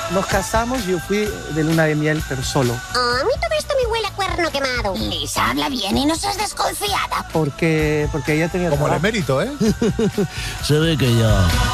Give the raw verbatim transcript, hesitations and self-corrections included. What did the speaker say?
nos casamos y yo fui de luna de miel, pero solo. A mí todo esto me huele a cuerno quemado. Lisa, habla bien y no seas desconfiada. Porque, porque ella tenía Como el trabajo. emérito, ¿eh? Se ve que ya...